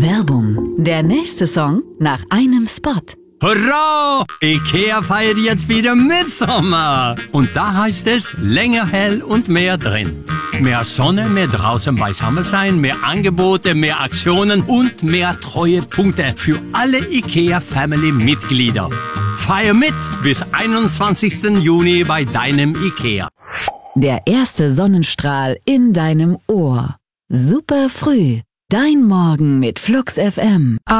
Werbung. Der nächste Song nach einem Spot. Hurra! IKEA feiert jetzt wieder Mitsommer. Und da heißt es länger hell und mehr drin. Mehr Sonne, mehr draußen beisammen sein, mehr Angebote, mehr Aktionen und mehr Treuepunkte für alle IKEA-Family-Mitglieder. Feier mit bis 21. Juni bei deinem IKEA. Der erste Sonnenstrahl in deinem Ohr. Super früh. Dein Morgen mit Flux FM.